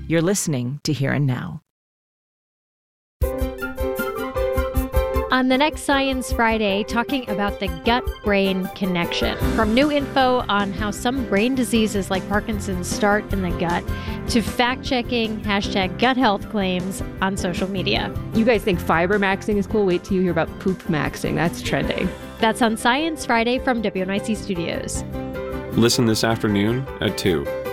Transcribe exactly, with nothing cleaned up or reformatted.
You're listening to Here and Now. On the next Science Friday, talking about the gut-brain connection. From new info on how some brain diseases like Parkinson's start in the gut to fact-checking hashtag gut health claims on social media. You guys think fiber maxing is cool? Wait till you hear about poop maxing. That's trending. That's on Science Friday from W N Y C Studios. Listen this afternoon at two.